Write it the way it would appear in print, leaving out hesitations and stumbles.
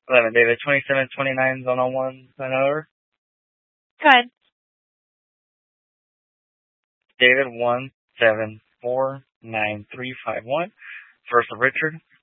11, David, 2729 zone on 1, sign over. Go ahead. David, 1749351. First of Richard,